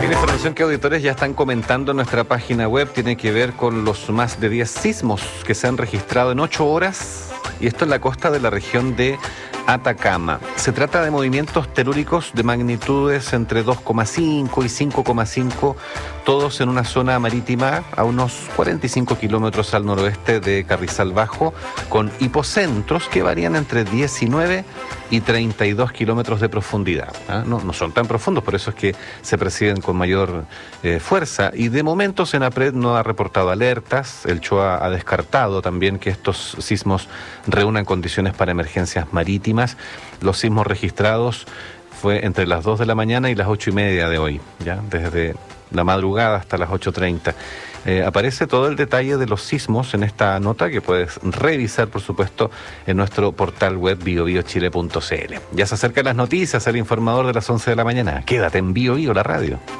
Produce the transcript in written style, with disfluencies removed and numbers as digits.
la información que auditores ya están comentando en nuestra página web tiene que ver con los más de 10 sismos que se han registrado en 8 horas, y esto en la costa de la región de Atacama. Se trata de movimientos telúricos de magnitudes entre 2,5 y 5,5, todos en una zona marítima a unos 45 kilómetros al noroeste de Carrizal Bajo, con hipocentros que varían entre 19 y 32 kilómetros de profundidad. No son tan profundos, por eso es que se perciben con mayor fuerza. Y de momento Senapred no ha reportado alertas. El CHOA ha descartado también que estos sismos reúnan condiciones para emergencias marítimas. Los sismos registrados fue entre las 2 de la mañana y las 8:30 de hoy, ya desde la madrugada hasta las 8:30. Aparece todo el detalle de los sismos en esta nota que puedes revisar, por supuesto, en nuestro portal web biobiochile.cl. Ya se acercan las noticias, el informador de las 11 de la mañana. Quédate en Bio Bio, la radio.